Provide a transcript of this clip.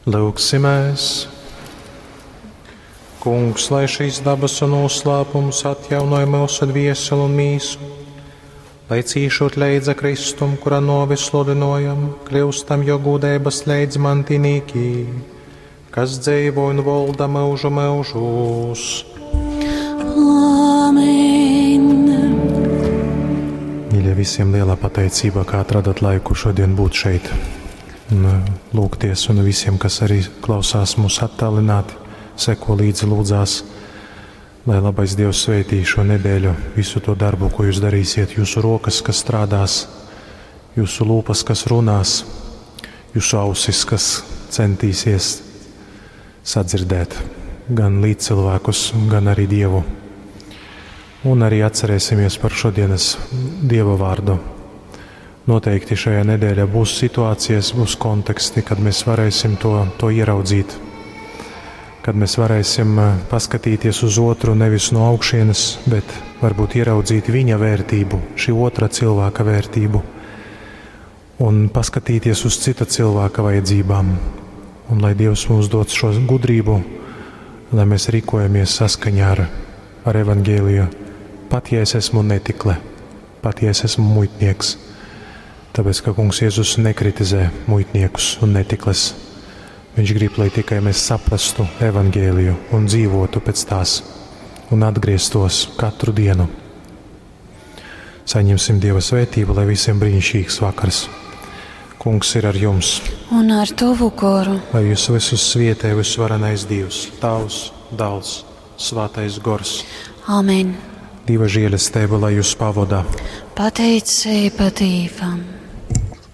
Lūksimies! Kungs, lai šīs dabas un noslēpums atjaunoja mūsu dvieseli un mīsu, lai cīšot leidza Kristum, kura novis sludinojam, kļūstam jo gudēbas leidz mantinīkī, kas dzīvo un valda mūžu mūžus. Amen! Mīļie, visiem lielā pateicība, kā atradat laiku šodien būt šeit. Lūgties un visiem, kas arī klausās mūs attālināti, seko līdzi, lūdzās, lai labais Dievs svētī šo nedēļu, visu to darbu, ko jūs darīsiet, jūsu rokas, kas strādās, jūsu lūpas, kas runās, jūsu ausis, kas centīsies sadzirdēt gan līdzcilvēkus, gan arī Dievu. Un arī atcerēsimies par šodienas Dieva vārdu. Noteikti šajā nedēļā būs situācijas, būs konteksti, kad mēs varēsim to ieraudzīt, kad mēs varēsim paskatīties uz otru nevis no augšienes, bet varbūt ieraudzīt viņa vērtību, šī otra cilvēka vērtību, un paskatīties uz cita cilvēka vajadzībām. Un lai Dievs mums dod šo gudrību, lai mēs rīkojamies saskaņā ar evaņģēliju. Pat ja es esmu netikle, pat ja es esmu muitnieks, tāpēc, ka Kungs Jēzus nekritizē muitniekus un netikles. Viņš grib, lai tikai mēs saprastu evaņģēliju un dzīvotu pēc tās un atgrieztos katru dienu. Saņemsim Dieva svētību, lai visiem brīnišķīgs vakars. Kungs ir ar jums. Un ar tavu garu. Lai jūs visus svietē visvarenais Dievs, Tavs, Dēls, Svētais Gors. Amen. Dieva žēlastība, lai jūs pavadā. Pateicība Dievam.